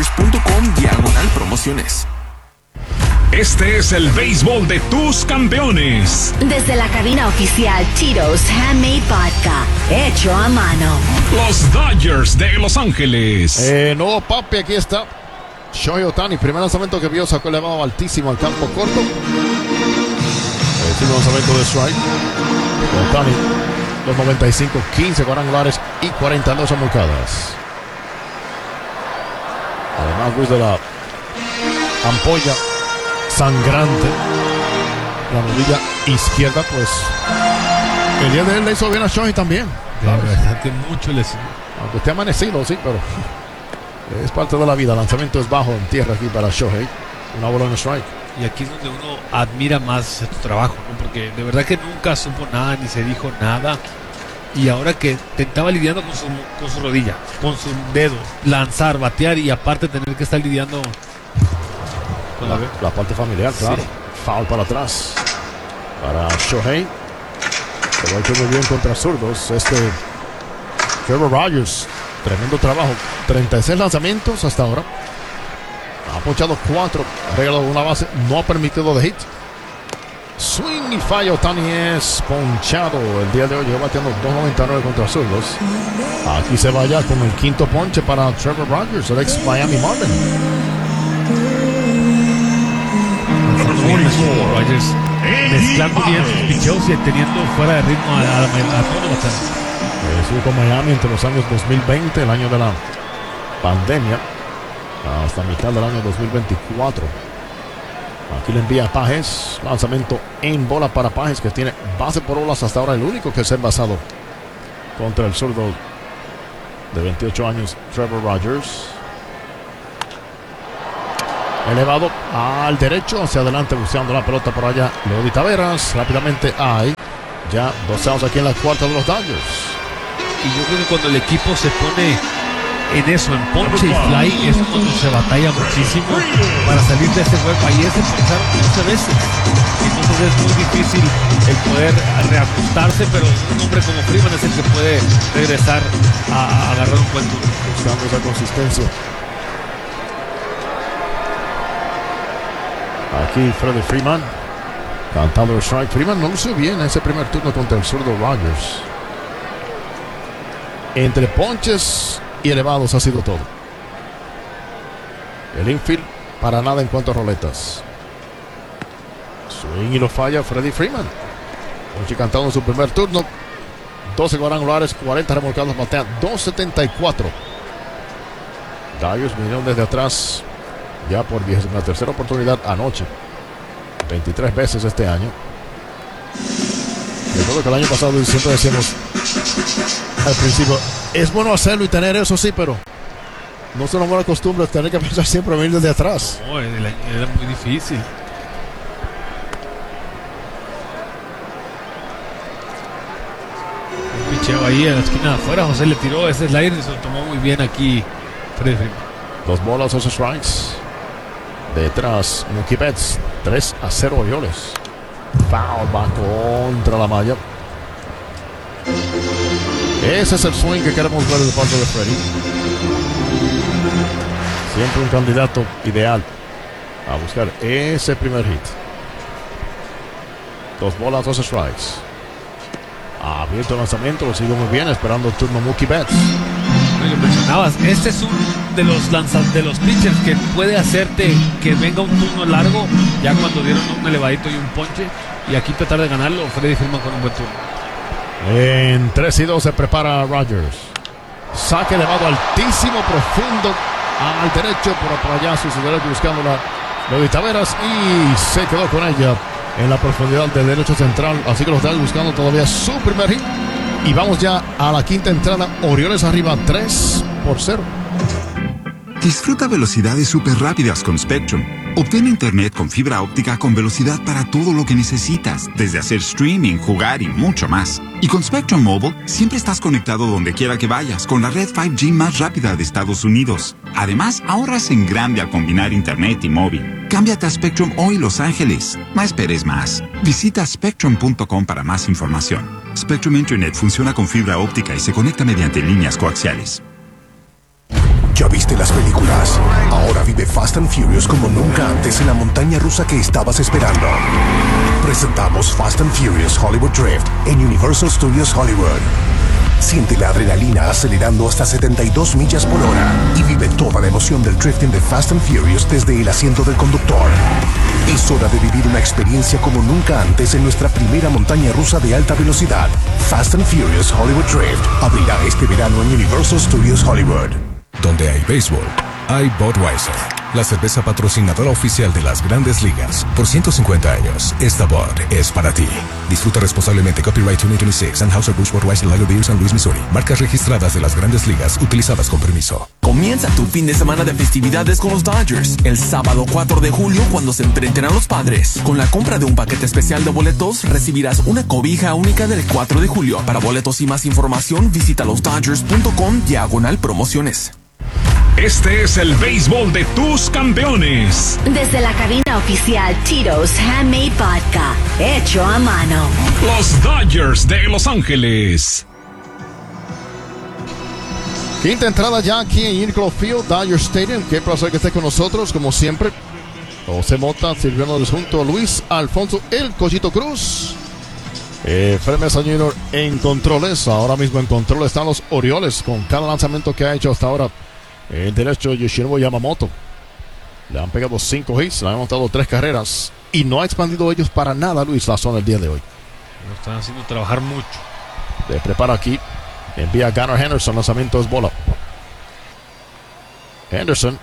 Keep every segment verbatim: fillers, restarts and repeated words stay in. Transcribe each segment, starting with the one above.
dodgers.com diagonal promociones. Este es el béisbol de tus campeones. Desde la cabina oficial Tito's Handmade Vodka, hecho a mano. Los Dodgers de Los Ángeles. Eh, no, papi, aquí está Shohei Ohtani. Primer lanzamiento que vio, sacó elevado altísimo al campo corto. El segundo lanzamiento de strike. Ohtani, los noventa y cinco, quince cuadrangulares y cuarenta y dos remolcadas. Además, Luis, de la ampolla sangrante, la rodilla izquierda, pues el día de él le hizo bien a Shohei también. La verdad que mucho les... Aunque esté amanecido, sí, pero es parte de la vida. Lanzamiento es bajo en tierra aquí para Shohei. Una bola en strike. Y aquí es donde uno admira más tu trabajo, ¿no? Porque de verdad que nunca supo nada, ni se dijo nada. Y ahora que te estaba lidiando con su, con su rodilla, con su dedo, lanzar, batear y aparte tener que estar lidiando con la, la, la parte familiar, claro. Sí. Foul para atrás para Shohei. Se lo ha hecho muy bien contra zurdos este Trevor Rogers. Tremendo trabajo. treinta y seis lanzamientos hasta ahora. Ha ponchado cuatro. Ha regalado una base. No ha permitido de hit. Swing y falla. Ohtani es ponchado el día de hoy. Llegó bateando dos noventa y nueve contra zurdos. Aquí se vaya con el quinto ponche para Trevor Rogers, el ex Miami Marlin. Rogers mezclando bien sus picheos y teniendo fuera de ritmo a, a, a todos los bateadores. Estuvo con Miami entre los años dos mil veinte, el año de la pandemia, hasta mitad del año dos mil veinticuatro. Aquí le envía a Pages. Lanzamiento en bola para Pages, que tiene base por bolas hasta ahora, el único que se ha envasado contra el zurdo de veintiocho años, Trevor Rogers. Elevado al derecho, hacia adelante buscando la pelota por allá. Leody Taveras, rápidamente hay ya dos outs aquí en la cuarta de los Dodgers. Y yo creo que cuando el equipo se pone en eso, en ponche y fly, es cuando se batalla muchísimo para salir de ese juego. Ahí es empezar once veces. Entonces es muy difícil el poder reajustarse, pero un hombre como Freeman es el que puede regresar a, a agarrar un buen turno. Buscando esa consistencia. Aquí Freddie Freeman cantando el strike. Freeman no lució bien ese primer turno contra el zurdo Rogers. Entre ponches y elevados ha sido todo. El infield para nada en cuanto a roletas. Swing y lo falla Freddie Freeman. Ponche cantado en su primer turno. doce cuadrangulares, cuarenta remolcados, batea dos setenta y cuatro. Dodgers vinieron desde atrás ya por vigésima tercera oportunidad anoche. veintitrés veces este año. Recuerdo que el año pasado siempre decíamos al principio, es bueno hacerlo y tener eso, sí, pero no es una buena costumbre tener que pensar siempre venir desde atrás. No, era muy difícil. Un picheo ahí en la esquina de afuera. José le tiró ese slider y se lo tomó muy bien aquí Freddy Freeman. Dos bolas, dos strikes. Detrás, Mookie Betts, tres a cero Orioles. Foul va contra la malla. Ese es el swing que queremos ver de parte de Freddy. Siempre un candidato ideal a buscar ese primer hit. Dos bolas, dos strikes. Abierto el lanzamiento, lo sigue muy bien, esperando el turno Mookie Betts. Lo mencionabas, este es uno de los lanzas de los pitchers que puede hacerte que venga un turno largo ya cuando dieron un elevadito y un ponche, y aquí tratar de ganarlo. Freddy Freeman con un buen turno. En tres y dos se prepara Rogers. Saque elevado altísimo, profundo al derecho, por allá su derecho buscando la Leody Taveras y se quedó con ella en la profundidad del derecho central. Así que los Dodgers buscando todavía su primer hit. Y vamos ya a la quinta entrada. Orioles arriba tres por cero. Disfruta velocidades súper rápidas con Spectrum. Obtén internet con fibra óptica con velocidad para todo lo que necesitas, desde hacer streaming, jugar y mucho más. Y con Spectrum Mobile, siempre estás conectado donde quiera que vayas, con la red cinco G más rápida de Estados Unidos. Además, ahorras en grande al combinar internet y móvil. Cámbiate a Spectrum hoy, Los Ángeles. No esperes más. Visita spectrum punto com para más información. Spectrum Internet funciona con fibra óptica y se conecta mediante líneas coaxiales. ¿Ya viste las películas? Ahora Fast and Furious como nunca antes en la montaña rusa que estabas esperando. Presentamos Fast and Furious Hollywood Drift en Universal Studios Hollywood. Siente la adrenalina acelerando hasta setenta y dos millas por hora y vive toda la emoción del drifting de Fast and Furious desde el asiento del conductor. Es hora de vivir una experiencia como nunca antes en nuestra primera montaña rusa de alta velocidad. Fast and Furious Hollywood Drift abrirá este verano en Universal Studios Hollywood. Donde hay béisbol, hay Budweiser, la cerveza patrocinadora oficial de las Grandes Ligas. Por ciento cincuenta años, esta Bud es para ti. Disfruta responsablemente. Copyright dos mil veintiséis. Anheuser-Busch Budweiser Lager Beer, San Luis, Missouri. Marcas registradas de las Grandes Ligas, utilizadas con permiso. Comienza tu fin de semana de festividades con los Dodgers. El sábado cuatro de julio, cuando se enfrenten a los Padres. Con la compra de un paquete especial de boletos, recibirás una cobija única del cuatro de julio. Para boletos y más información, visita los dodgers punto com diagonal promociones. Este es el béisbol de tus campeones. Desde la cabina oficial Tito's Handmade Vodka, hecho a mano. Los Dodgers de Los Ángeles. Quinta entrada ya aquí en Uniqlo Field, Dodger Stadium. Qué placer que esté con nosotros, como siempre. José Mota sirviéndoles junto a Luis Alfonso El Collito Cruz. Eh, Fred Mesa junior en controles. Ahora mismo en control están los Orioles con cada lanzamiento que ha hecho hasta ahora el derecho Yoshinobu Yamamoto. Le han pegado cinco hits, le han anotado tres carreras y no ha expandido ellos para nada, Luis, la zona el día de hoy. Lo están haciendo trabajar mucho. Le prepara aquí, envía a Gunnar Henderson, lanzamiento es bola. Henderson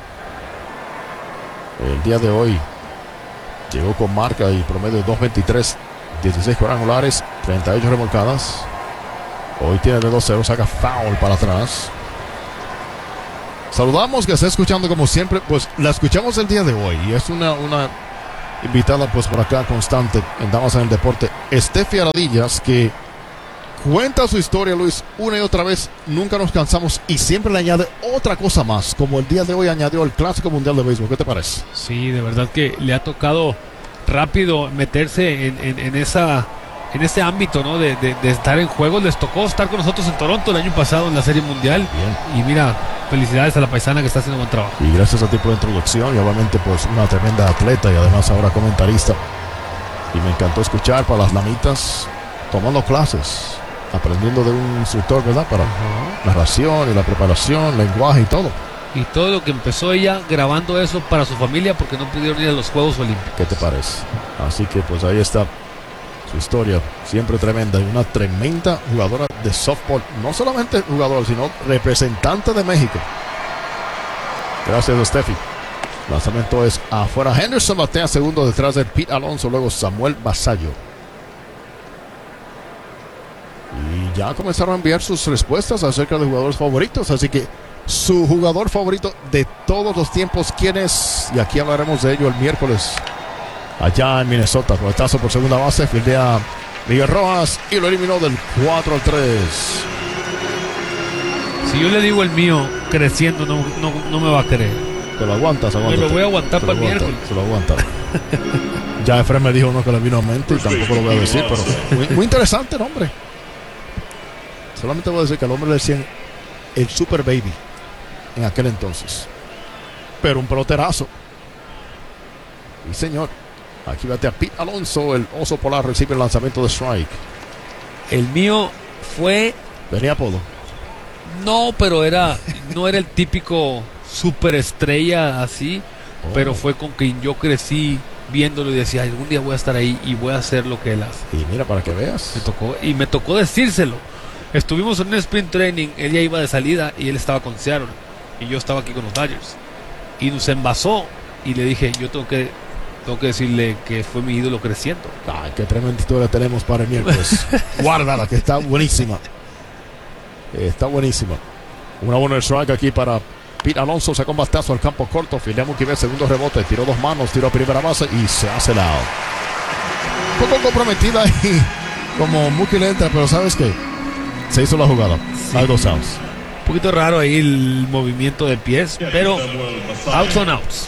el día de hoy llegó con marca y promedio de dos veintitrés, dieciséis cuadrangulares, treinta y ocho remolcadas. Hoy tiene de dos cero, saca foul para atrás. Saludamos que está escuchando como siempre, pues la escuchamos el día de hoy y es una, una invitada pues por acá constante en Damas en el Deporte, Steffi Aradillas, que cuenta su historia, Luis, una y otra vez, nunca nos cansamos y siempre le añade otra cosa más, como el día de hoy añadió el Clásico Mundial de Béisbol. ¿Qué te parece? Sí, de verdad que le ha tocado rápido meterse en, en, en esa... en ese ámbito, ¿no? De, de, de estar en juegos. Les tocó estar con nosotros en Toronto el año pasado en la Serie Mundial. Bien. Y mira, felicidades a la paisana que está haciendo buen trabajo. Y gracias a ti por la introducción y obviamente pues una tremenda atleta y además ahora comentarista. Y me encantó escuchar para las lamitas, tomando clases, aprendiendo de un instructor, ¿verdad? Para uh-huh. narración y la preparación, lenguaje y todo. Y todo lo que empezó ella grabando eso para su familia porque no pudieron ir a los Juegos Olímpicos. ¿Qué te parece? Así que pues ahí está su historia, siempre tremenda y una tremenda jugadora de softball, no solamente jugadora, sino representante de México. Gracias, Steffi. Lanzamiento es afuera. Henderson batea segundo detrás de Pete Alonso, luego Samuel Basallo. Y ya comenzaron a enviar sus respuestas acerca de jugadores favoritos, así que su jugador favorito de todos los tiempos, ¿quién es? Y aquí hablaremos de ello el miércoles allá en Minnesota. Coletazo por segunda base, fildea Miguel Rojas y lo eliminó del cuatro al tres. Si yo le digo el mío creciendo, no, no, no me va a creer. Te lo aguantas, aguántate. Me lo voy a aguantar para el miércoles. Se lo aguanta. Ya Efraín me dijo uno que le vino a mente y tampoco lo voy a decir, pero muy, muy interesante el hombre. Solamente voy a decir que al hombre le decían el Super Baby en aquel entonces. Pero un peloterazo. Y señor, aquí batea Pete Alonso, el oso polar recibe el lanzamiento de strike. El mío fue... ¿Tenía apodo? No, pero era no era el típico superestrella así, oh. pero fue con quien yo crecí viéndolo y decía, algún día voy a estar ahí y voy a hacer lo que él hace. Y mira, para que veas. Me tocó, y me tocó decírselo. Estuvimos en un sprint training, él ya iba de salida y él estaba con Seattle y yo estaba aquí con los Dodgers. Y nos envasó y le dije, yo tengo que tengo que decirle que fue mi ídolo creciendo. Ay, qué tremenda historia tenemos para el miércoles. Guárdala, que está buenísima. Está buenísima. Una buena strike aquí para Pete Alonso. Sacó un bastazo al campo corto. Fildea Mookie, segundo rebote. Tiró dos manos, tiró a primera base y se hace la out. Un poco comprometida y como Mookie le entra, pero ¿sabes qué? Se hizo la jugada. Sí. Hay dos outs. Un poquito raro ahí el movimiento de pies, pero outs son outs.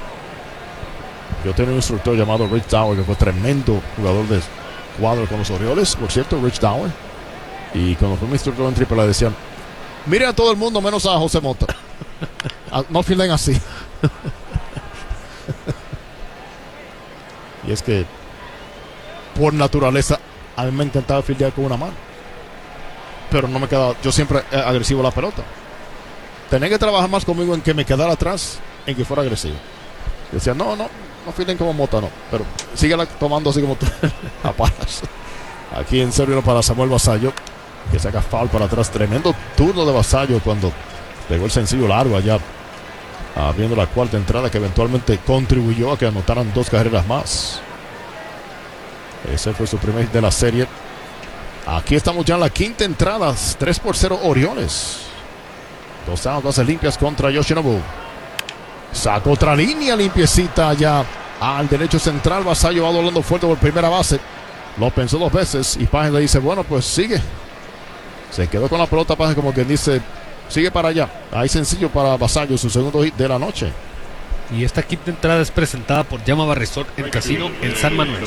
Yo tenía un instructor llamado Rich Dower, que fue tremendo jugador de cuadro con los Orioles, por cierto, Rich Dower. Y cuando fue mi instructor en triple, le decían, mire a todo el mundo menos a José Mota. No filen así. Y es que, por naturaleza, a mí me encantaba fildear con una mano. Pero no me quedaba, yo siempre agresivo a la pelota. Tenía que trabajar más conmigo en que me quedara atrás, en que fuera agresivo. Yo decía, no, no, no filen como Mota, no. Pero síguela tomando así como tú. Aparas. Aquí en serio para Samuel Vasallo, que saca foul para atrás. Tremendo turno de Vasallo cuando pegó el sencillo largo allá, abriendo la cuarta entrada, que eventualmente contribuyó a que anotaran dos carreras más. Ese fue su primer hit de la serie. Aquí estamos ya en la quinta entrada. tres por cero Orioles. Dos outs, bases limpias contra Yoshinobu. Sacó otra línea limpiecita allá al derecho central. Vasallo va doblando fuerte por primera base. Lo pensó dos veces y Páez le dice, bueno, pues sigue. Se quedó con la pelota Páez, como quien dice, sigue para allá. Ahí sencillo para Vasallo, su segundo hit de la noche. Y esta quinta entrada es presentada por Yamaha Resort en Casino en San Manuel.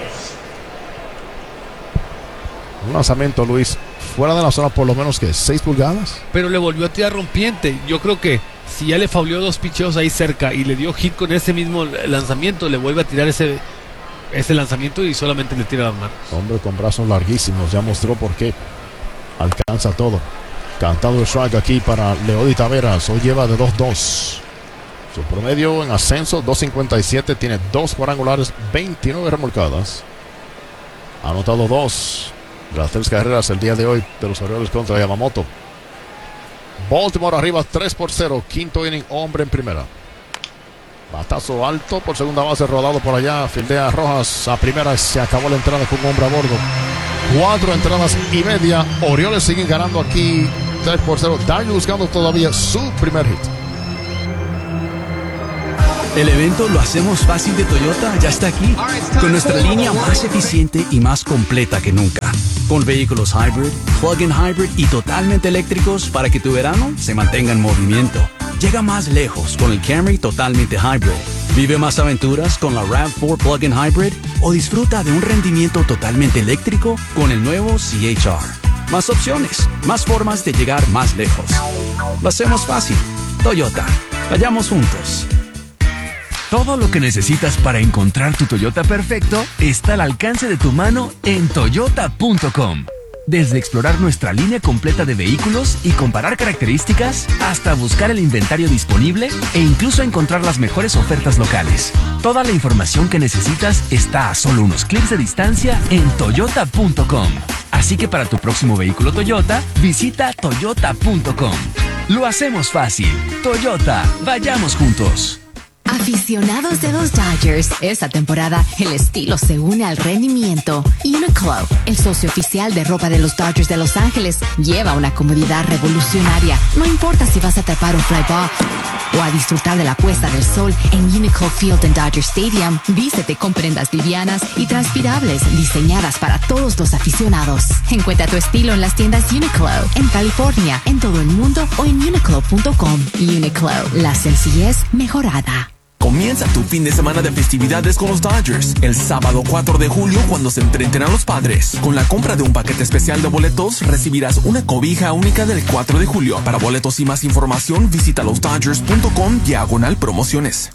Un lanzamiento, Luis, fuera de la zona por lo menos que seis pulgadas. Pero le volvió a tirar rompiente. Yo creo que si ya le fauleó dos picheos ahí cerca y le dio hit con ese mismo lanzamiento, le vuelve a tirar ese, ese lanzamiento y solamente le tira las manos. Hombre con brazos larguísimos, ya mostró por qué. Alcanza todo. Cantado el strike aquí para Leody Taveras. Hoy lleva de dos dos. Su promedio en ascenso, dos cincuenta y siete. Tiene dos cuadrangulares, veintinueve remolcadas. Ha anotado dos de las tres carreras el día de hoy de los Orioles contra Yamamoto. Baltimore arriba tres por cero. Quinto inning, hombre en primera. Batazo alto por segunda base, rodado por allá. Fildea Rojas a primera. Se acabó la entrada con un hombre a bordo. Cuatro entradas y media. Orioles siguen ganando aquí tres por cero. Dodgers buscando todavía su primer hit. El evento Lo Hacemos Fácil de Toyota ya está aquí, con nuestra línea más eficiente y más completa que nunca. Con vehículos hybrid, plug-in hybrid y totalmente eléctricos para que tu verano se mantenga en movimiento. Llega más lejos con el Camry totalmente hybrid. Vive más aventuras con la RAV cuatro plug-in hybrid o disfruta de un rendimiento totalmente eléctrico con el nuevo C H R. Más opciones, más formas de llegar más lejos. Lo hacemos fácil. Toyota. Vayamos juntos. Todo lo que necesitas para encontrar tu Toyota perfecto está al alcance de tu mano en toyota punto com. Desde explorar nuestra línea completa de vehículos y comparar características, hasta buscar el inventario disponible e incluso encontrar las mejores ofertas locales. Toda la información que necesitas está a solo unos clics de distancia en toyota punto com. Así que para tu próximo vehículo Toyota, visita toyota punto com. Lo hacemos fácil. Toyota, vayamos juntos. Aficionados de los Dodgers, esta temporada el estilo se une al rendimiento. Uniqlo, el socio oficial de ropa de los Dodgers de Los Ángeles, lleva una comodidad revolucionaria. No importa si vas a tapar un fly ball o a disfrutar de la puesta del sol en Uniqlo Field en Dodger Stadium, vístete con prendas livianas y transpirables diseñadas para todos los aficionados. Encuentra tu estilo en las tiendas Uniqlo, en California, en todo el mundo o en uniqlo punto com. Uniqlo, la sencillez mejorada. Comienza tu fin de semana de festividades con los Dodgers. El sábado cuatro de julio, cuando se enfrenten a los Padres. Con la compra de un paquete especial de boletos, recibirás una cobija única del cuatro de julio. Para boletos y más información, visita los dodgers punto com diagonal promociones.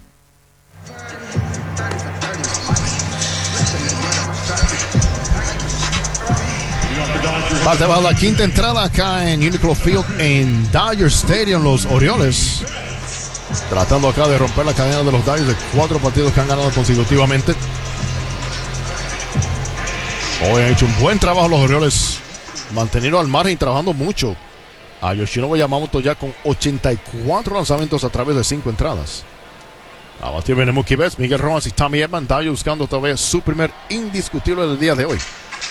Parte bajo la quinta entrada acá en Uniqlo Field en Dodger Stadium, los Orioles. Tratando acá de romper la cadena de los Dodgers de cuatro partidos que han ganado consecutivamente. Hoy han hecho un buen trabajo los Orioles, manteniendo al margen y trabajando mucho a Yoshinobu Yamamoto ya con ochenta y cuatro lanzamientos a través de cinco entradas. A batir viene Mookie Betts, Miguel Rojas y Tommy Edman. Dodgers buscando todavía su primer indiscutible del día de hoy.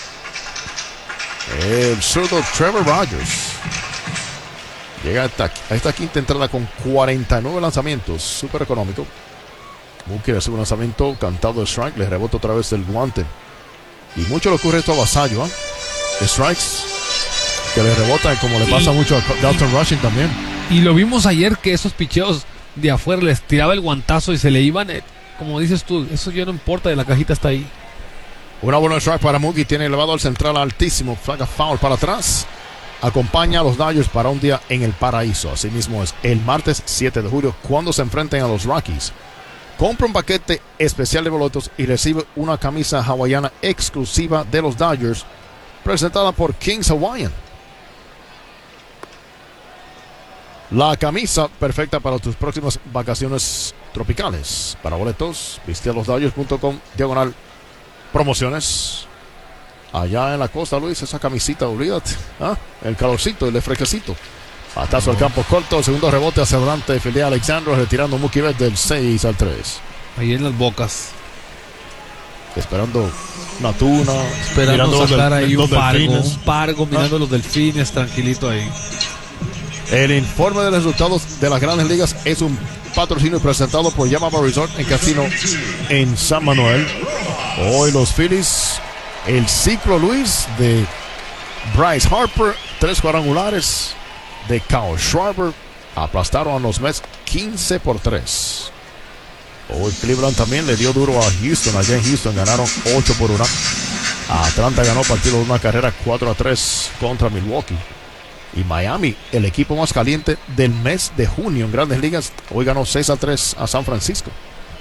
El zurdo Trevor Rogers llega a esta, a esta quinta entrada con cuarenta y nueve lanzamientos, súper económico. Mookie recibe un lanzamiento cantado de strike, le rebota otra vez el guante. Y mucho le ocurre esto a Vasallo, ¿eh? Strikes que le rebotan, como le pasa y, mucho a Dalton Rushing también. Y lo vimos ayer que esos picheos de afuera les tiraba el guantazo y se le iban, eh, como dices tú, eso ya no importa, la cajita está ahí. Una buena strike para Mookie, tiene elevado al central altísimo, flaga foul para atrás. Acompaña a los Dodgers para un día en el paraíso. Asimismo es el martes siete de julio cuando se enfrenten a los Rockies. Compra un paquete especial de boletos y recibe una camisa hawaiana exclusiva de los Dodgers, presentada por Kings Hawaiian. La camisa perfecta para tus próximas vacaciones tropicales. Para boletos, visita los dodgers punto com diagonal promociones. Allá en la costa, Luis, esa camisita, olvídate. ¿Ah? El calorcito, el fresquecito. Patazo al campo corto, segundo rebote hacia adelante, Felipe Alexandro retirando Mookie Betts del seis al tres. Ahí en las bocas. Esperando una tuna. Esperando sacar ahí un pargo, delfines. un pargo, mirando Ah. los delfines, tranquilito ahí. El informe de los resultados de las grandes ligas es un patrocinio presentado por Yamaha Resort en Casino en San Manuel. Hoy los Phillies, el ciclo, Luis, de Bryce Harper, tres cuadrangulares de Kyle Schwarber, aplastaron a los Mets quince por tres. Hoy Cleveland también le dio duro a Houston. Allá en Houston ganaron ocho por uno. Atlanta ganó partido de una carrera cuatro a tres contra Milwaukee. Y Miami, el equipo más caliente del mes de junio en Grandes Ligas, hoy ganó seis a tres a San Francisco.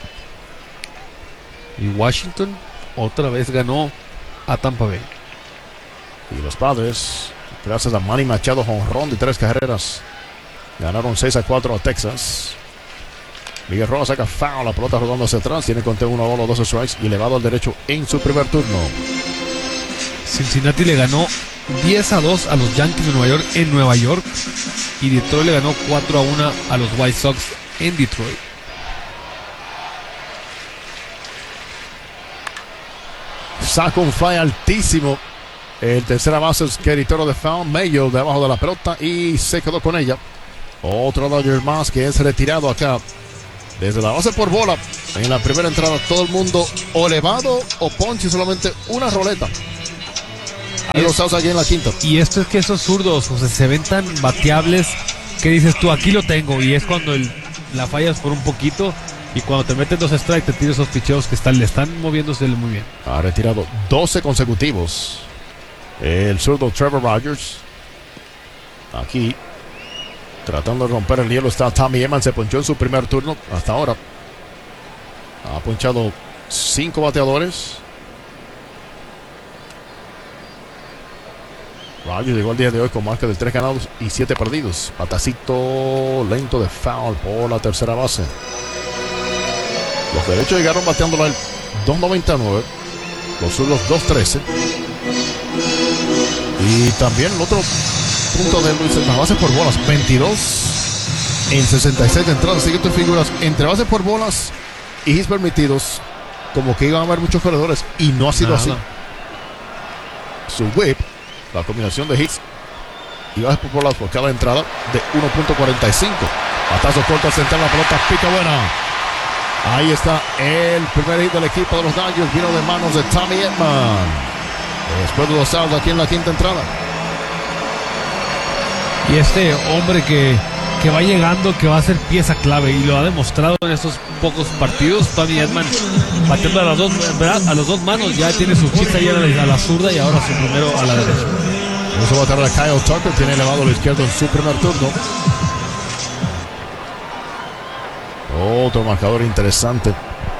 Y Washington otra vez ganó a Tampa Bay. Y los Padres, gracias a Manny Machado, jonrón de tres carreras, ganaron seis a cuatro a Texas. Miguel Rojas saca foul, la pelota rodando hacia atrás, tiene conteo una bola, dos strikes y elevado al derecho en su primer turno. Cincinnati le ganó diez a dos a los Yankees de Nueva York en Nueva York. Y Detroit le ganó cuatro a uno a los White Sox en Detroit. Saca un fly altísimo. El tercera base es Queritoro de foul. Mayo debajo de la pelota y se quedó con ella. Otro Dodger más que es retirado acá. Desde la base por bola. En la primera entrada todo el mundo o elevado o ponche, solamente una roleta. Ahí los South aquí en la quinta. Y esto es que esos zurdos, o sea, se ven tan bateables que dices tú, aquí lo tengo. Y es cuando el, la fallas por un poquito. Y cuando te meten dos strikes, te tiras esos picheos que están, le están moviéndose muy bien. Ha retirado doce consecutivos el zurdo Trevor Rogers. Aquí, tratando de romper el hielo, está Tommy Edman. Se ponchó en su primer turno hasta ahora. Ha ponchado cinco bateadores. Rogers llegó el día de hoy con marca de tres ganados y siete perdidos. Patacito lento de foul por la tercera base. Los derechos llegaron bateándola el dos noventa y nueve. Los zurdos dos trece. Y también el otro punto de Luis en las bases por bolas. veintidós en sesenta y seis de entradas. Siguientes figuras entre bases por bolas y hits permitidos. Como que iban a haber muchos corredores. Y no ha sido Nada. así. Su whip, la combinación de hits y bases por bolas por cada entrada, de uno punto cuarenta y cinco. Batazo corto al central, la pelota pica buena. Ahí está el primer hit del equipo de los Dodgers. Vino de manos de Tommy Edman. Después de dos outs aquí en la quinta entrada. Y este hombre que, que va llegando, que va a ser pieza clave, y lo ha demostrado en estos pocos partidos. Tommy Edman bateando a las dos, ¿verdad? A las dos manos, ya tiene su hit ahí a la, a la zurda y ahora su primero a la derecha. Eso va a tener a Kyle Tucker, tiene elevado a la izquierda en su primer turno. Otro marcador interesante.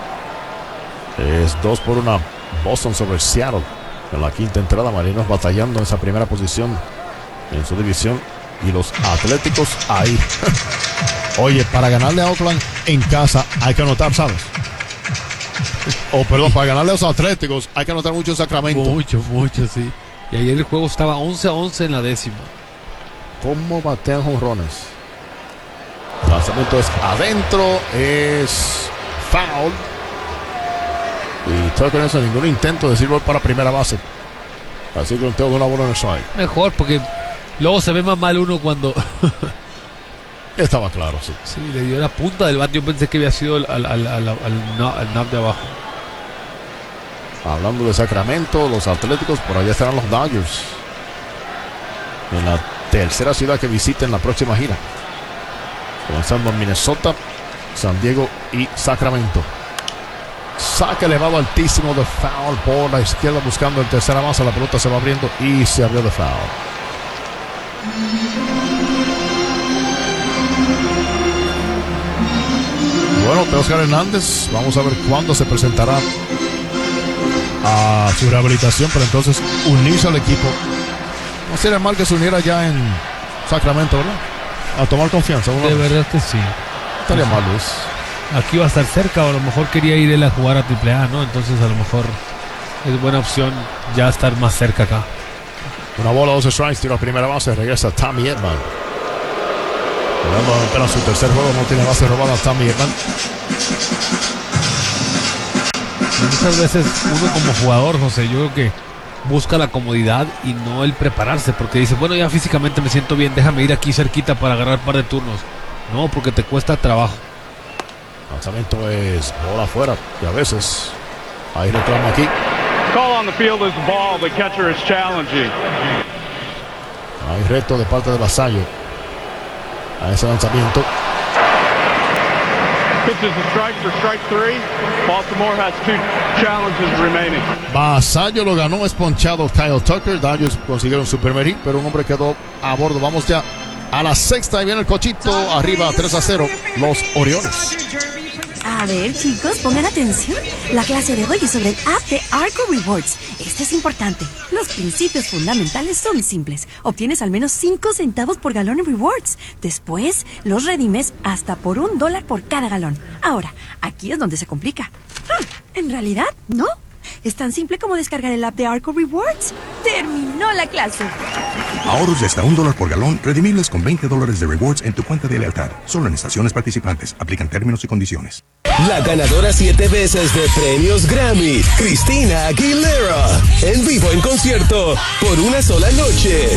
Es dos por una Boston sobre Seattle. En la quinta entrada, Marinos batallando en esa primera posición en su división. Y los Atléticos ahí. Oye, para ganarle a Oakland en casa hay que anotar, ¿sabes? O oh, perdón, para ganarle a los Atléticos hay que anotar mucho en Sacramento. Mucho, mucho, sí. Y ayer el juego estaba once a once en la décima. ¿Cómo batean jonrones? El lanzamiento es adentro, es foul. Y Tucker no hizo ningún intento de decir gol para primera base. Así que un teo de una bola en el strike. Mejor, porque luego se ve más mal uno cuando... Estaba claro, sí. Sí, le dio la punta del bate. Yo pensé que había sido al, al, al, al, al, al nab de abajo. Hablando de Sacramento, los Atléticos, por allá estarán los Dodgers. En la tercera ciudad que visiten la próxima gira. Comenzando en Minnesota, San Diego y Sacramento. Saque elevado altísimo de foul por la izquierda buscando el tercera base. La pelota se va abriendo y se abrió de foul. Bueno, de Oscar Hernández. Vamos a ver cuándo se presentará a su rehabilitación, pero entonces unirse al equipo. No sería mal que se uniera ya en Sacramento, ¿verdad? A tomar confianza. De verdad que sí. Estaría mal, Luis. Aquí va a estar cerca, o a lo mejor quería ir él a jugar a triple A, ¿no? Entonces a lo mejor es buena opción ya estar más cerca acá. Una bola, dos strikes, tiro a primera base, regresa Tommy Edman. Jugando apenas su tercer juego, no tiene base robada Tommy Edman. Muchas veces uno como jugador, José, yo creo que busca la comodidad y no el prepararse, porque dice, bueno, ya físicamente me siento bien, déjame ir aquí cerquita para agarrar un par de turnos. No, porque te cuesta trabajo. Lanzamiento es bola afuera y a veces ahí reclama aquí. Call on the field is the ball. The catcher is challenging. Hay reto de parte de Vasallo a ese lanzamiento. Pitches a strike for strike three. Baltimore has two challenges remaining. Vasallo lo ganó, es ponchado Kyle Tucker. Dodgers consiguieron su primer hit, pero un hombre quedó a bordo. Vamos ya a la sexta y viene el cochito. Arriba tres a cero los Orioles. A ver, chicos, pongan atención. La clase de hoy es sobre el app de Arco Rewards. Este es importante. Los principios fundamentales son simples. Obtienes al menos cinco centavos por galón en rewards. Después, los redimes hasta por un dólar por cada galón. Ahora, aquí es donde se complica. Hmm, en realidad, no. Es tan simple como descargar el app de Arco Rewards. ¡Terminó la clase! Ahorros de hasta un dólar por galón, redimibles con veinte dólares de rewards en tu cuenta de lealtad. Solo en estaciones participantes. Aplican términos y condiciones. La ganadora siete veces de premios Grammy, Christina Aguilera, en vivo en concierto por una sola noche.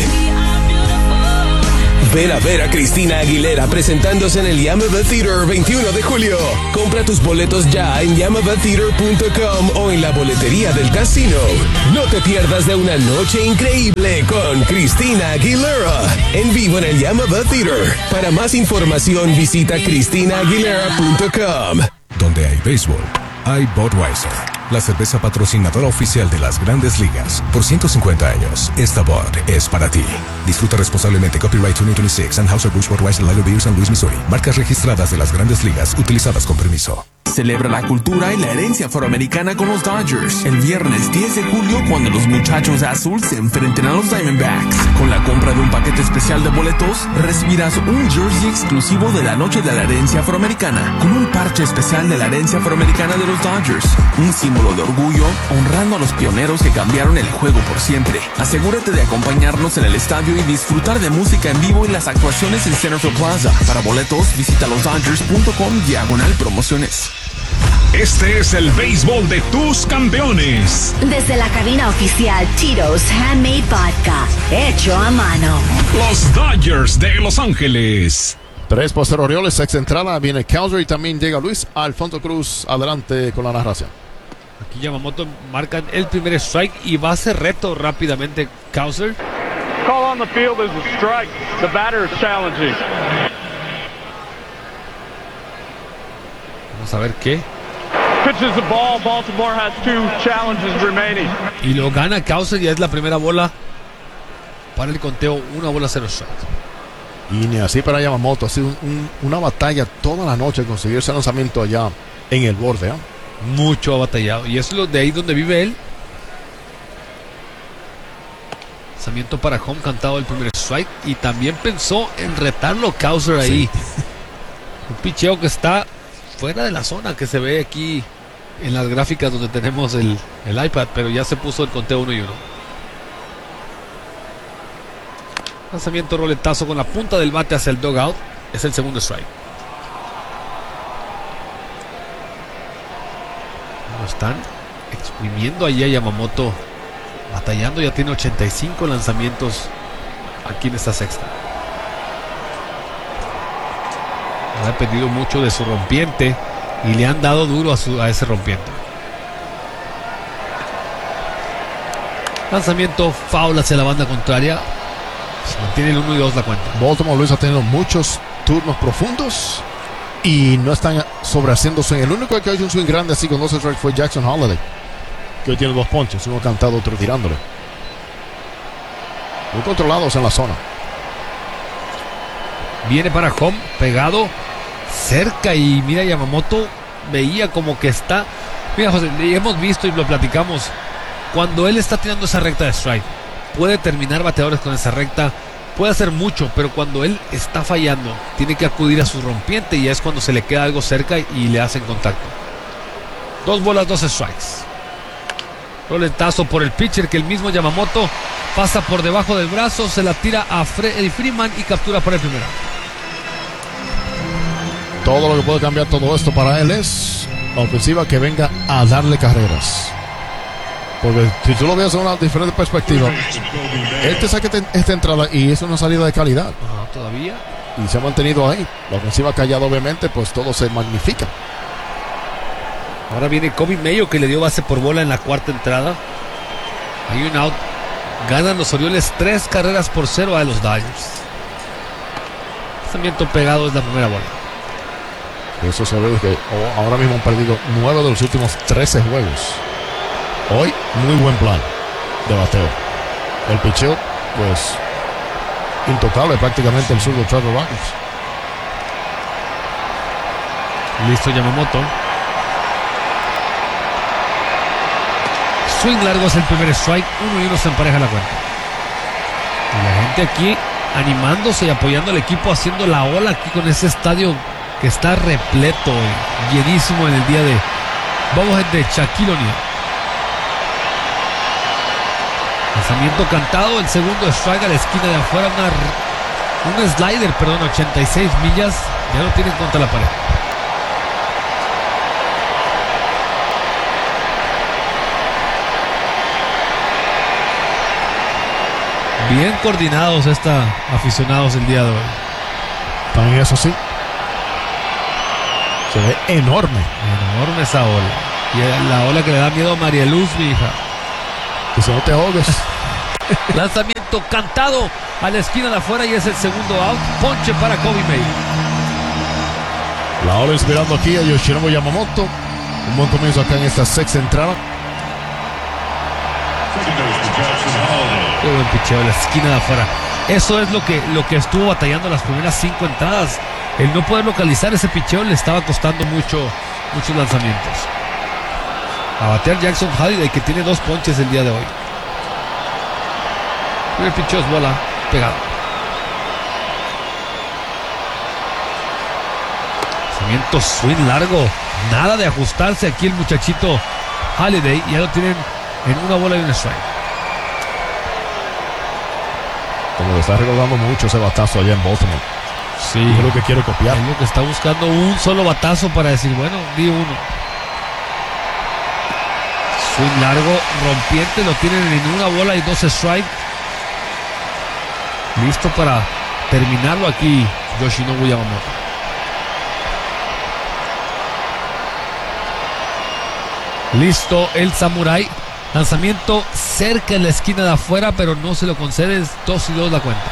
Ven a ver a Christina Aguilera presentándose en el Yamava Theater veintiuno de julio. Compra tus boletos ya en yamava theater punto com o en la boletería del casino. No te pierdas de una noche increíble con Christina Aguilera en vivo en el Yamava Theater. Para más información visita christina aguilera punto com. Donde hay béisbol, hay Budweiser, la cerveza patrocinadora oficial de las Grandes Ligas. Por ciento cincuenta años, esta Bud es para ti. Disfruta responsablemente. Copyright dos mil veintiséis, Anheuser-Busch Budweiser Lager Beer, San Luis, Missouri. Marcas registradas de las Grandes Ligas, utilizadas con permiso. Celebra la cultura y la herencia afroamericana con los Dodgers. El viernes diez de julio, cuando los muchachos de azul se enfrenten a los Diamondbacks. Con la compra de un paquete especial de boletos, recibirás un jersey exclusivo de la noche de la herencia afroamericana, con un parche especial de la herencia afroamericana de los Dodgers. Un símbolo de orgullo, honrando a los pioneros que cambiaron el juego por siempre. Asegúrate de acompañarnos en el estadio y disfrutar de música en vivo y las actuaciones en Centerfield Plaza. Para boletos, visita los dodgers punto com diagonal promociones. Este es el béisbol de tus campeones. Desde la cabina oficial Tito's Handmade Vodka, hecho a mano. Los Dodgers de Los Ángeles. Tres por cero Orioles, sexta entrada, viene Cowser y también llega Luis Alfonso Cruz adelante con la narración. Aquí Yamamoto marca el primer strike y va a hacer reto rápidamente Cowser. Call on the field is a strike. The batter is challenging. Vamos a ver qué. Pitches the ball. Baltimore has two challenges remaining. Y lo gana Cowser, ya es la primera bola para el conteo, una bola cero strike. Y ni así para Yamamoto, ha sido un, un, una batalla toda la noche conseguir ese lanzamiento allá en el borde. ¿eh? Mucho ha batallado y es lo de ahí donde vive él. Lanzamiento para home, cantado el primer strike y también pensó en retarlo Cowser ahí. Sí. Un picheo que está fuera de la zona que se ve aquí en las gráficas donde tenemos el, el iPad, pero ya se puso el conteo uno y uno. Lanzamiento roletazo con la punta del bate hacia el dugout. Es el segundo strike. Lo están exprimiendo allí a Yamamoto, batallando. Ya tiene ochenta y cinco lanzamientos aquí en esta sexta. Ha dependido mucho de su rompiente y le han dado duro a, su, a ese rompiente. Lanzamiento foul hacia la banda contraria. Se mantiene el uno y dos la cuenta. Baltimore, Luis, ha tenido muchos turnos profundos y no están sobrehaciendo swing. El único que ha hecho un swing grande así con dos strikes fue Jackson Holliday, que hoy tiene dos ponches, uno cantado, otro tirándole. Muy controlados en la zona. Viene para home, pegado cerca y mira Yamamoto veía como que está. Mira, José, hemos visto y lo platicamos. Cuando él está tirando esa recta de strike, puede terminar bateadores con esa recta, puede hacer mucho, pero cuando él está fallando, tiene que acudir a su rompiente y es cuando se le queda algo cerca y le hacen contacto. Dos bolas, dos strikes. Roletazo por el pitcher que el mismo Yamamoto pasa por debajo del brazo, se la tira a Freddie Freeman y captura para el primero. Todo lo que puede cambiar todo esto para él es la ofensiva que venga a darle carreras. Porque si tú lo ves de una diferente perspectiva, él te saca esta entrada y es una salida de calidad. Uh, todavía. Y se ha mantenido ahí. La ofensiva callada, obviamente, pues todo se magnifica. Ahora viene Kobe Mayo que le dio base por bola en la cuarta entrada. Hay un out. Ganan los Orioles tres carreras por cero a los Dodgers. Lanzamiento pegado es la primera bola. Eso se ve que ahora mismo han perdido nueve de los últimos trece juegos. Hoy, muy buen plan de bateo. El picheo, pues, intocable prácticamente el sur de Trevor Rogers. Listo Yamamoto. Swing largo es el primer strike. Uno y uno se empareja la cuenta. Y la gente aquí animándose y apoyando al equipo, haciendo la ola aquí con ese estadio que está repleto, llenísimo en el día de Bobohead de Shaquille O'Neal. Lanzamiento cantado, el segundo strike a la esquina de afuera, una, un slider, perdón, ochenta y seis millas, ya lo tienen contra la pared. Bien coordinados estos aficionados el día de hoy. También eso sí. Se ve enorme. Enorme esa ola. Y la ola que le da miedo a María Luz, mi hija. Que si no te ahogues. Lanzamiento cantado a la esquina de afuera y es el segundo out. Ponche para Kobe May. La ola inspirando aquí a Yoshinobu Yamamoto. Un buen comienzo acá en esta sexta entrada. Qué buen picheo a la esquina de afuera. Eso es lo que, lo que estuvo batallando las primeras cinco entradas. El no poder localizar ese picheo le estaba costando mucho, muchos lanzamientos. A batear Jackson Holliday, que tiene dos ponches el día de hoy. El picheo es bola pegado. Lanzamiento swing largo. Nada de ajustarse aquí el muchachito Holliday. Y ya lo tienen en una bola y un strike. Como le está recordando mucho ese batazo allá en Baltimore. Sí. Y es lo que quiere copiar. Es lo que está buscando, un solo batazo para decir, bueno, di uno. Swing largo, rompiente, lo tienen en una bola y dos strike. Listo para terminarlo aquí Yoshinobu Yamamoto. Listo el Samurai. Lanzamiento cerca en la esquina de afuera, pero no se lo concedes. Dos y dos la cuenta.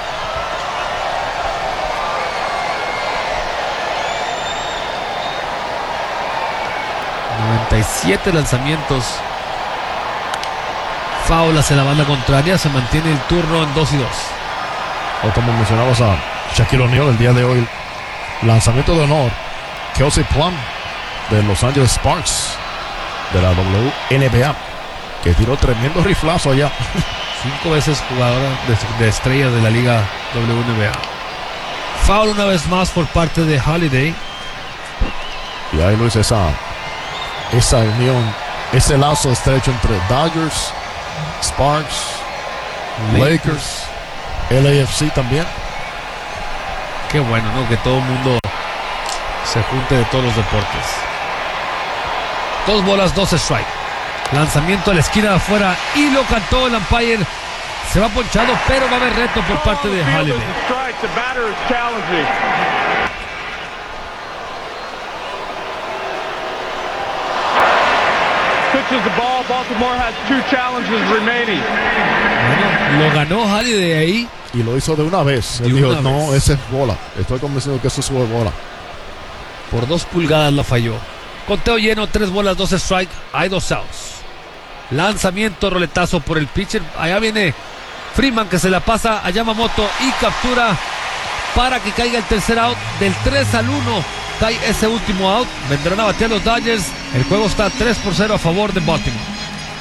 noventa y siete lanzamientos. Foul hacia la banda contraria. Se mantiene el turno en dos y dos. O como mencionabas a Shaquille O'Neal el día de hoy, lanzamiento de honor, Kelsey Plum de Los Angeles Sparks de la W N B A, que tiró tremendo riflazo allá. Cinco veces jugadora de, de estrellas de la liga W N B A. Foul una vez más por parte de Holliday. Y ahí Luis, esa esa unión, ese lazo estrecho entre Dodgers, Sparks, Lakers, L A F C también. Qué bueno, ¿no? Que todo el mundo se junte de todos los deportes. Dos bolas, dos strike. Lanzamiento a la esquina de afuera y lo cantó el umpire. Se va ponchado, pero va a haber reto por parte de Holliday. Pitches the ball. Baltimore has two challenges remaining. Bueno, lo ganó Holliday ahí. Y lo hizo de una vez. Él de dijo, una no, vez. ese es bola. Estoy convencido que eso es bola. Por dos pulgadas la falló. Conteo lleno, tres bolas, dos strike. Hay dos outs. Lanzamiento, roletazo por el pitcher. Allá viene Freeman que se la pasa a Yamamoto y captura para que caiga el tercer out. Del tres al uno cae ese último out. Vendrán a batear los Dodgers. El juego está tres por cero a favor de Baltimore.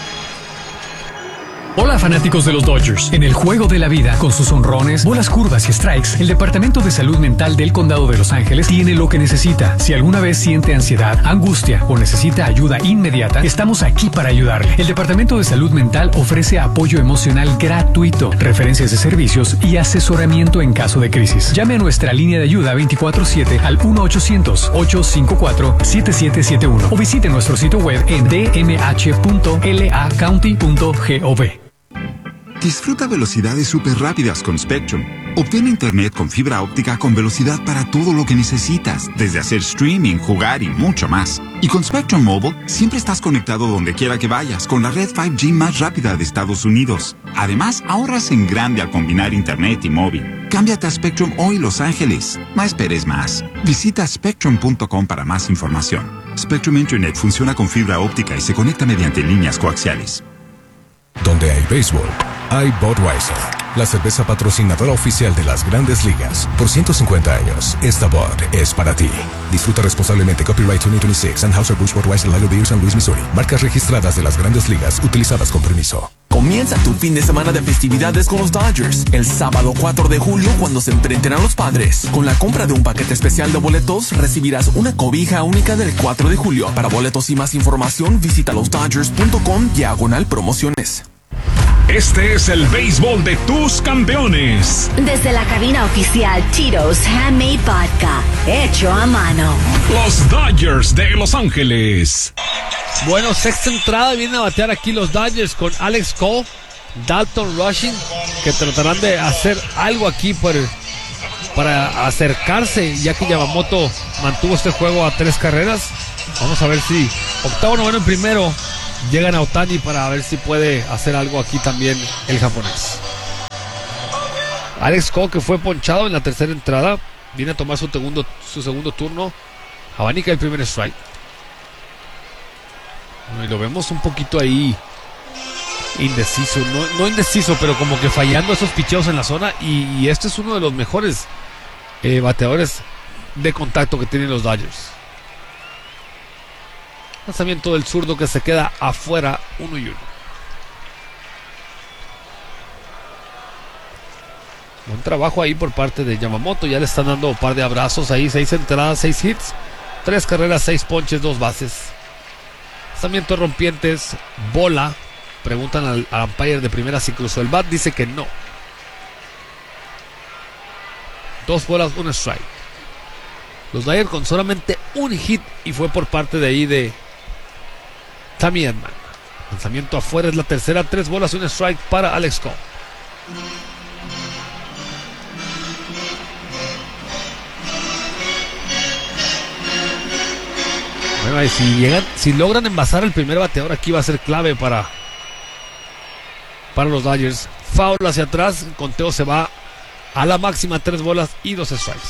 Hola fanáticos de los Dodgers. En el juego de la vida, con sus honrones, bolas curvas y strikes, el Departamento de Salud Mental del Condado de Los Ángeles tiene lo que necesita. Si alguna vez siente ansiedad, angustia o necesita ayuda inmediata, estamos aquí para ayudarle. El Departamento de Salud Mental ofrece apoyo emocional gratuito, referencias de servicios y asesoramiento en caso de crisis. Llame a nuestra línea de ayuda veinticuatro siete al uno ochocientos, ocho cinco cuatro, siete siete siete uno o visite nuestro sitio web en d m h punto l a county punto gov. Disfruta velocidades súper rápidas con Spectrum. Obtén internet con fibra óptica con velocidad para todo lo que necesitas, desde hacer streaming, jugar y mucho más. Y con Spectrum Mobile, siempre estás conectado donde quiera que vayas, con la red cinco G más rápida de Estados Unidos. Además, ahorras en grande al combinar internet y móvil. Cámbiate a Spectrum hoy, Los Ángeles. No esperes más. Visita spectrum punto com para más información. Spectrum Internet funciona con fibra óptica y se conecta mediante líneas coaxiales. Donde hay béisbol, hay Budweiser, la cerveza patrocinadora oficial de las Grandes Ligas. Por ciento cincuenta años, esta Bud es para ti. Disfruta responsablemente. Copyright dos mil veintiséis. Anheuser-Busch Budweiser Lager Beer, San Luis, Missouri. Marcas registradas de las Grandes Ligas, utilizadas con permiso. Comienza tu fin de semana de festividades con los Dodgers. El sábado cuatro de julio, cuando se enfrenten a los Padres. Con la compra de un paquete especial de boletos, recibirás una cobija única del cuatro de julio. Para boletos y más información, visita los dodgers punto com diagonal promociones. Este es el béisbol de tus campeones. Desde la cabina oficial Tito's Handmade Vodka, hecho a mano. Los Dodgers de Los Ángeles. Bueno, sexta entrada, vienen a batear aquí los Dodgers con Alex Cole, Dalton Rushing, que tratarán de hacer algo aquí por, para acercarse, ya que Yamamoto mantuvo este juego a tres carreras. Vamos a ver si octavo, noveno en primero llegan a Ohtani para ver si puede hacer algo aquí también el japonés. Alex Cole, que fue ponchado en la tercera entrada, viene a tomar su segundo, su segundo turno. Abanica el primer strike. Bueno, y lo vemos un poquito ahí indeciso, no, no indeciso, pero como que fallando esos picheos en la zona. Y, y este es uno de los mejores eh, bateadores de contacto que tienen los Dodgers. Lanzamiento del zurdo que se queda afuera, uno y uno. Buen trabajo ahí por parte de Yamamoto. Ya le están dando un par de abrazos ahí. Seis entradas, seis hits, tres carreras, seis ponches, dos bases. Lanzamiento de rompientes, bola. Preguntan al, al umpire de primera si cruzó el bat. Dice que no. Dos bolas, un strike. Los Dodgers con solamente un hit y fue por parte de ahí de Tommy Edman. Lanzamiento afuera es la tercera, tres bolas y un strike para Alex Cole. Bueno, y si llegan, si logran envasar el primer bateador aquí va a ser clave para, para los Dodgers. Foul hacia atrás, el conteo se va a la máxima, tres bolas y dos strikes.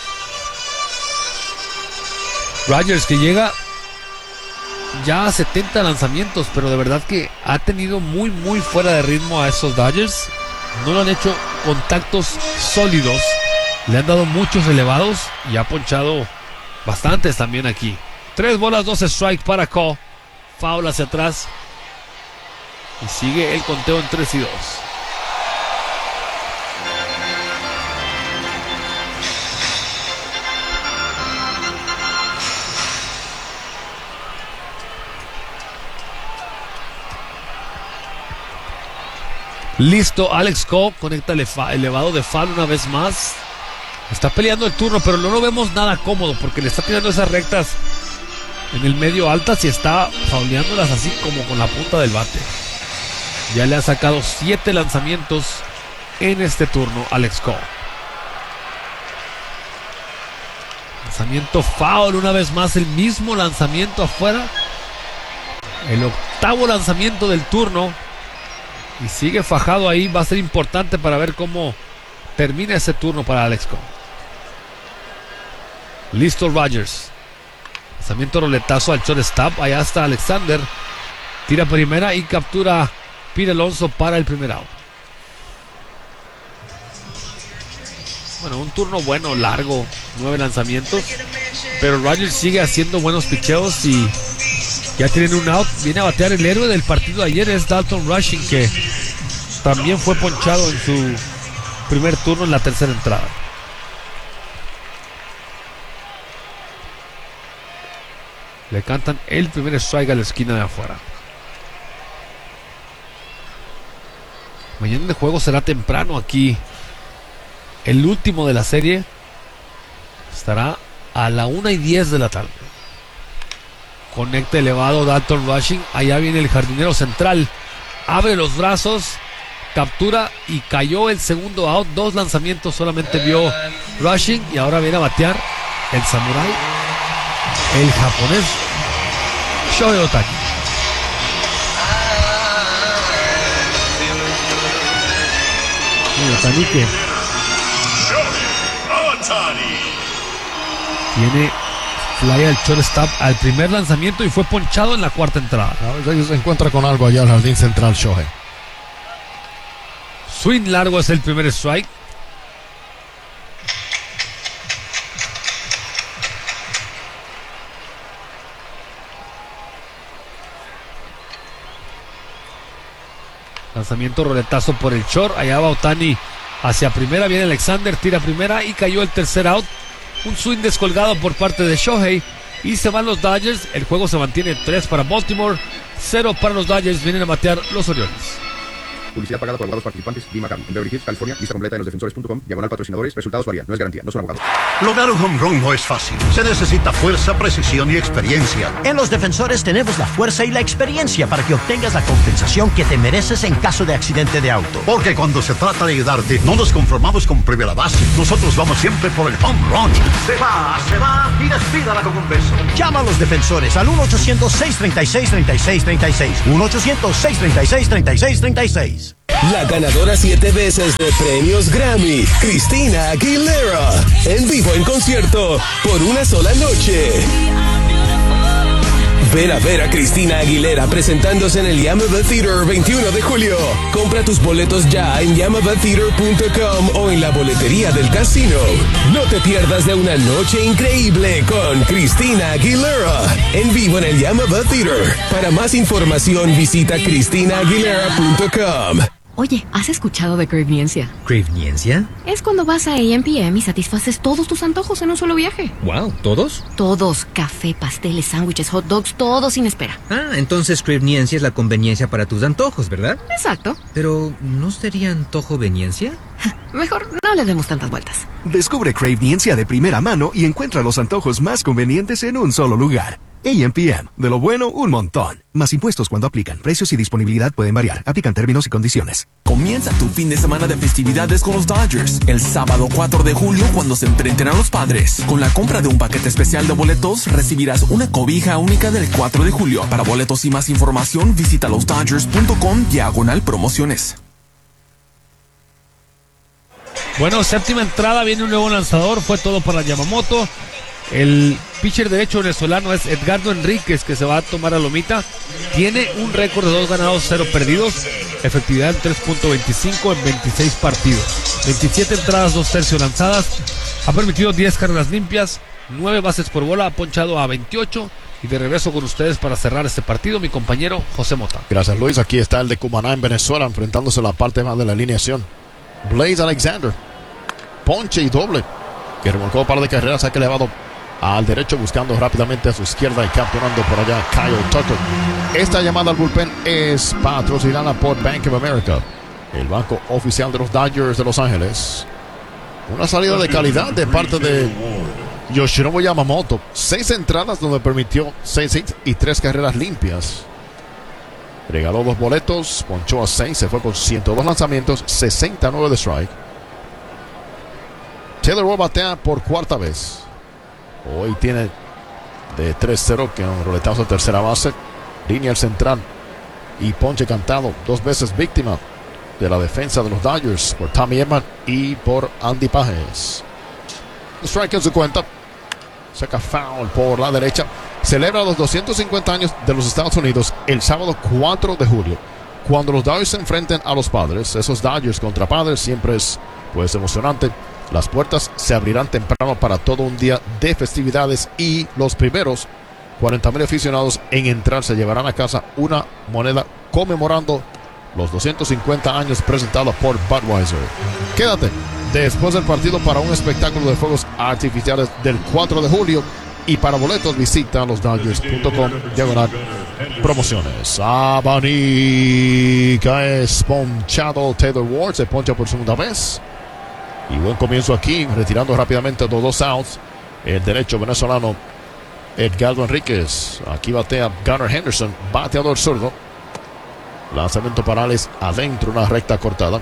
Rogers, que llega ya a setenta lanzamientos, pero de verdad que ha tenido muy muy fuera de ritmo a esos Dodgers. No lo han hecho contactos sólidos, le han dado muchos elevados y ha ponchado bastantes también aquí. Tres bolas, dos strikes para Cole. Foul hacia atrás y sigue el conteo en tres y dos. Listo, Alex Cole conecta el elevado de foul una vez más. Está peleando el turno, pero no lo vemos nada cómodo porque le está tirando esas rectas en el medio altas y está fauleándolas así como con la punta del bate. Ya le ha sacado siete lanzamientos en este turno Alex Cole. Lanzamiento foul una vez más, el mismo lanzamiento afuera. El octavo lanzamiento del turno. Y sigue fajado ahí. Va a ser importante para ver cómo termina ese turno para Alex Cole. Listo Rogers. Lanzamiento roletazo al shortstop. Allá está Alexander. Tira primera y captura Pete Alonso para el primer out. Bueno, bueno, un turno bueno, largo, nueve lanzamientos. Pero Rogers sigue haciendo buenos picheos y ya tienen un out. Viene a batear el héroe del partido de ayer, es Dalton Rushing, que también fue ponchado en su primer turno en la tercera entrada. Le cantan el primer strike a la esquina de afuera. Mañana el juego será temprano aquí. El último de la serie estará a la una y diez de la tarde. Conecta elevado Dalton Rushing. Allá viene el jardinero central. Abre los brazos. Captura y cayó el segundo out. Dos lanzamientos solamente vio Rushing. Y ahora viene a batear el samurái, el japonés Shohei Ohtani. Ohtani que tiene fly al shortstop al primer lanzamiento y fue ponchado en la cuarta entrada. A veces se encuentra con algo allá al jardín central Shohei. Swing largo es el primer strike. Lanzamiento roletazo por el short. Allá va Ohtani hacia primera. Viene Alexander, tira primera y cayó el tercer out. Un swing descolgado por parte de Shohei. Y se van los Dodgers. El juego se mantiene tres para Baltimore, cero para los Dodgers. Vienen a batear los Orioles. Publicidad pagada por abogados participantes. Lima Cam. En Beverly Hills, California. Lista completa en los defensores punto com. Diagonal patrocinadores. Resultados varían. No es garantía. No son abogados. Lograr un home run no es fácil. Se necesita fuerza, precisión y experiencia. En los defensores tenemos la fuerza y la experiencia para que obtengas la compensación que te mereces en caso de accidente de auto. Porque cuando se trata de ayudarte, no nos conformamos con primera base. Nosotros vamos siempre por el home run. Se va, se va y despídala con un beso. Llama a los defensores al uno ochocientos, seiscientos treinta y seis, treinta y seis treinta y seis. uno ochocientos, seiscientos treinta y seis, treinta y seis treinta y seis. La ganadora siete veces de premios Grammy, Christina Aguilera, en vivo en concierto por una sola noche. Ven a ver a Christina Aguilera presentándose en el Yamava Theater veintiuno de julio. Compra tus boletos ya en yamava theater punto com o en la boletería del casino. No te pierdas de una noche increíble con Christina Aguilera en vivo en el Yamava Theater. Para más información visita christina aguilera punto com. Oye, ¿has escuchado de Craveniencia? ¿Craveniencia? Es cuando vas a A M P M y satisfaces todos tus antojos en un solo viaje. Wow, ¿todos? Todos. Café, pasteles, sándwiches, hot dogs, todo sin espera. Ah, entonces Craveniencia es la conveniencia para tus antojos, ¿verdad? Exacto. Pero, ¿no sería antojoveniencia? Mejor no le demos tantas vueltas. Descubre Craveniencia de primera mano y encuentra los antojos más convenientes en un solo lugar. A M P M. De lo bueno, un montón. Más impuestos cuando aplican. Precios y disponibilidad pueden variar. Aplican términos y condiciones. Comienza tu fin de semana de festividades con los Dodgers. El sábado cuatro de julio, cuando se enfrenten a los Padres. Con la compra de un paquete especial de boletos, recibirás una cobija única del cuatro de julio. Para boletos y más información, visita los dodgers punto com diagonal promociones. Bueno, séptima entrada, viene un nuevo lanzador. Fue todo para Yamamoto. El pitcher derecho venezolano es Edgardo Enríquez, que se va a tomar a lomita. Tiene un récord de dos ganados, cero perdidos. Efectividad en tres punto veinticinco en veintiséis partidos. veintisiete entradas, dos tercios lanzadas. Ha permitido diez carreras limpias, nueve bases por bola. Ha ponchado a veintiocho. Y de regreso con ustedes para cerrar este partido, mi compañero José Mota. Gracias, Luis. Aquí está el de Cumaná en Venezuela, enfrentándose a la parte más de la alineación. Blaze Alexander. Ponche y doble. Que remolcó un par de carreras, saque elevado al derecho, buscando rápidamente a su izquierda y capturando por allá Kyle Tucker. Esta llamada al bullpen es patrocinada por Bank of America, el banco oficial de los Dodgers de Los Ángeles. Una salida de calidad de parte de Yoshinobu Yamamoto. Seis entradas donde permitió seis hits y tres carreras limpias. Regaló dos boletos, ponchó a seis, se fue con ciento dos lanzamientos, sesenta y nueve de strike. Taylor Ward batea por cuarta vez. Hoy tiene de tres cero, que un roletazo a tercera base. Línea central y ponche cantado. Dos veces víctima de la defensa de los Dodgers por Tommy Edman y por Andy Pages. Strike en su cuenta. Saca foul por la derecha. Celebra los doscientos cincuenta años de los Estados Unidos el sábado cuatro de julio. Cuando los Dodgers se enfrenten a los Padres. Esos Dodgers contra Padres siempre es pues emocionante. Las puertas se abrirán temprano para todo un día de festividades y los primeros cuarenta mil aficionados en entrar se llevarán a casa una moneda conmemorando los doscientos cincuenta años presentados por Budweiser. Quédate después del partido para un espectáculo de fuegos artificiales del cuatro de julio. Y para boletos visita los Dodgers punto com diagonal promociones. Abanica es ponchado. Taylor Ward se poncha por segunda vez. Y buen comienzo aquí, retirando rápidamente los dos outs. El derecho venezolano Edgardo Enríquez. Aquí batea Gunnar Henderson, bateador zurdo. Lanzamiento para Alex adentro, una recta cortada.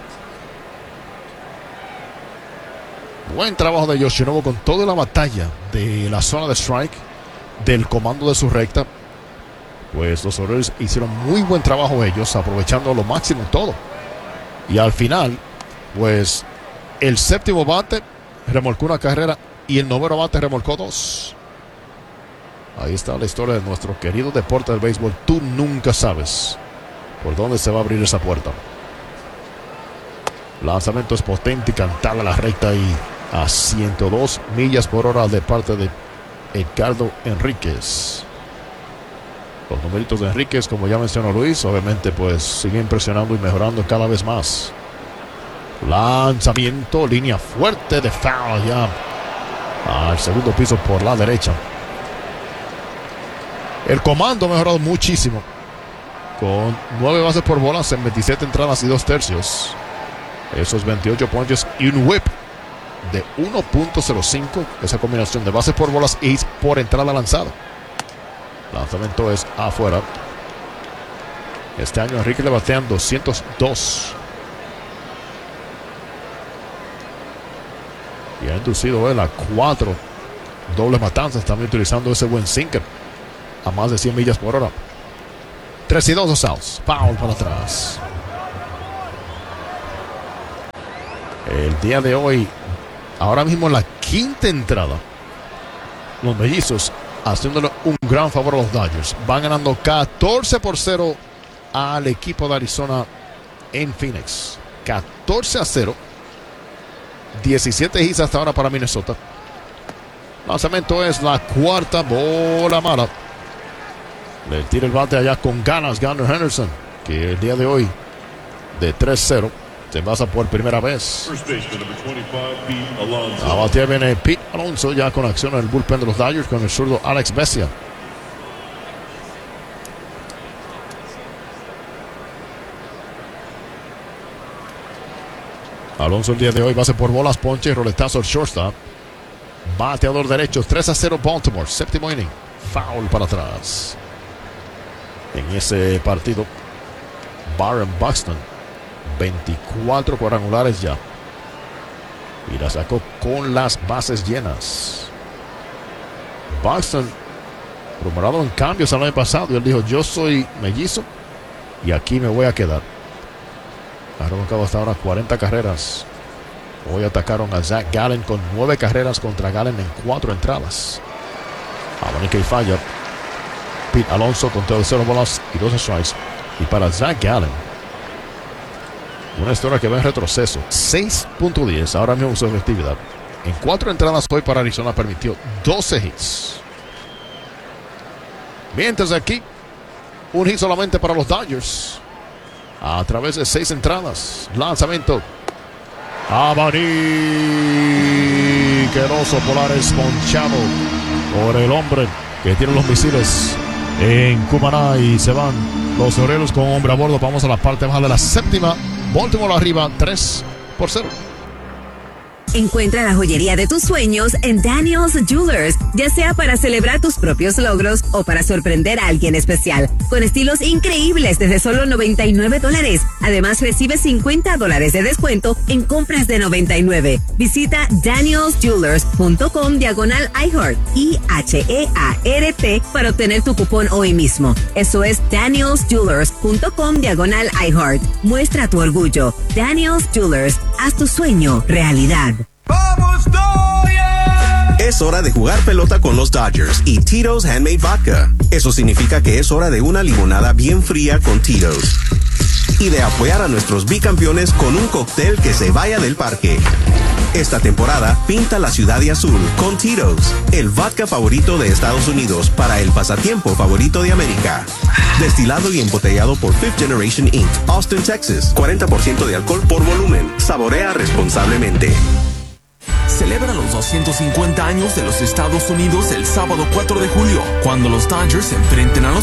Buen trabajo de Yoshinobu con toda la batalla de la zona de strike, del comando de su recta. Pues los Orioles hicieron muy buen trabajo ellos, aprovechando lo máximo todo. Y al final, pues el séptimo bate remolcó una carrera y el noveno bate remolcó dos. Ahí está la historia de nuestro querido deporte del béisbol. Tú nunca sabes por dónde se va a abrir esa puerta. Lanzamiento es potente y cantada la recta y a ciento dos millas por hora de parte de Edgardo Enríquez. Los numeritos de Enríquez, como ya mencionó Luis, obviamente pues sigue impresionando y mejorando cada vez más. Lanzamiento, línea fuerte de foul ya al segundo piso por la derecha. El comando ha mejorado muchísimo, con nueve bases por bolas en veintisiete entradas y dos tercios. Esos veintiocho ponches y un whip de uno punto cero cinco. Esa combinación de bases por bolas y por entrada lanzada. Lanzamiento es afuera. Este año Enrique le batean doscientos dos. Y ha inducido él a cuatro dobles matanzas. También utilizando ese buen sinker a más de cien millas por hora. tres y dos, dos outs. Foul para atrás. El día de hoy, ahora mismo en la quinta entrada, los mellizos haciéndole un gran favor a los Dodgers. Van ganando catorce por cero al equipo de Arizona en Phoenix. catorce a cero. diecisiete hits hasta ahora para Minnesota. Lanzamiento es la cuarta bola mala. Le tira el bate allá con ganas Gunnar Henderson, que el día de hoy de tres cero se basa por primera vez. A batear viene Pete Alonso ya con acción en el bullpen de los Dodgers con el zurdo Alex Vesia. Alonso el día de hoy base por bolas, ponche y roletazo al shortstop. Bateador derecho, tres a cero Baltimore, séptimo inning. Foul para atrás. En ese partido, Byron Buxton, veinticuatro cuadrangulares ya. Y la sacó con las bases llenas. Buxton, rumorado en cambios el año pasado, y él dijo: yo soy mellizo y aquí me voy a quedar. Ha arrancado hasta ahora cuarenta carreras. Hoy atacaron a Zach Gallen con nueve carreras contra Gallen en cuatro entradas. Abanica y falla. Pete Alonso con todo cero bolas y dos strikes. Y para Zach Gallen, una historia que va en retroceso. seis punto diez ahora mismo su efectividad. En cuatro entradas hoy para Arizona permitió doce hits. Mientras aquí, un hit solamente para los Dodgers. A través de seis entradas. Lanzamiento. Abaniqueroso Polares ponchado por el hombre que tiene los misiles en Cumaná. Y se van los Orioles con hombre a bordo. Vamos a la parte baja de la séptima. Baltimore arriba tres por cero. Encuentra la joyería de tus sueños en Daniel's Jewelers, ya sea para celebrar tus propios logros o para sorprender a alguien especial, con estilos increíbles desde solo noventa y nueve dólares. Además, recibe cincuenta dólares de descuento en compras de noventa y nueve. Visita daniels jewelers punto com diagonal iHeart, I H E A R T, para obtener tu cupón hoy mismo. Eso es daniels jewelers punto com diagonal iHeart. Muestra tu orgullo. Daniel's Jewelers, haz tu sueño realidad. ¡Vamos, Dodgers! Es hora de jugar pelota con los Dodgers y Tito's Handmade Vodka. Eso significa que es hora de una limonada bien fría con Tito's. y de apoyar a nuestros bicampeones con un cóctel que se vaya del parque. Esta temporada, pinta la ciudad de azul con Tito's, el vodka favorito de Estados Unidos para el pasatiempo favorito de América. Destilado y embotellado por Fifth Generation incorporated, Austin, Texas. cuarenta por ciento de alcohol por volumen. Saborea responsablemente. Celebra los doscientos cincuenta años de los Estados Unidos el sábado cuatro de julio, cuando los Dodgers se enfrenten a los